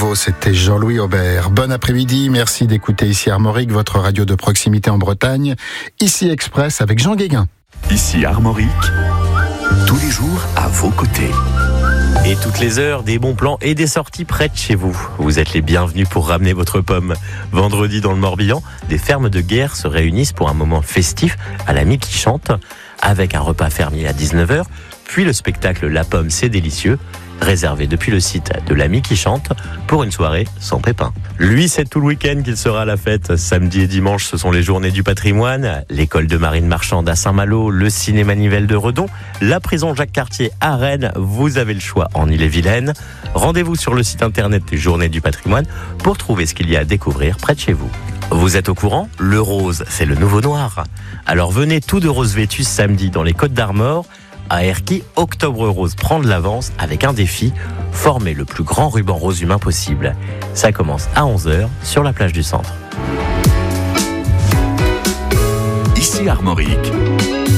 nouveau, c'était Jean-Louis Aubert. Bon après-midi, merci d'écouter ici Armorique, votre radio de proximité en Bretagne. Ici Express avec Jean Guéguin. Ici Armorique, tous les jours à vos côtés. Et toutes les heures, des bons plans et des sorties près de chez vous. Vous êtes les bienvenus pour ramener votre pomme. Vendredi dans le Morbihan, des fermes de guerre se réunissent pour un moment festif à la Mi qui chante, avec un repas fermier à 19h, puis le spectacle La Pomme c'est délicieux, réservé depuis le site de l'Ami qui chante pour une soirée sans pépin. Lui, c'est tout le week-end qu'il sera à la fête. Samedi et dimanche, ce sont les journées du patrimoine, l'école de marine marchande à Saint-Malo, le cinéma Nivelle de Redon, la prison Jacques-Cartier à Rennes. Vous avez le choix en Ille-et-Vilaine. Rendez-vous sur le site internet des journées du patrimoine pour trouver ce qu'il y a à découvrir près de chez vous. Vous êtes au courant ? Le rose, c'est le nouveau noir. Alors venez tout de rose vêtus samedi dans les Côtes d'Armor. À Erquy, Octobre Rose prend de l'avance avec un défi, former le plus grand ruban rose humain possible. Ça commence à 11h sur la plage du centre. Ici Armorique,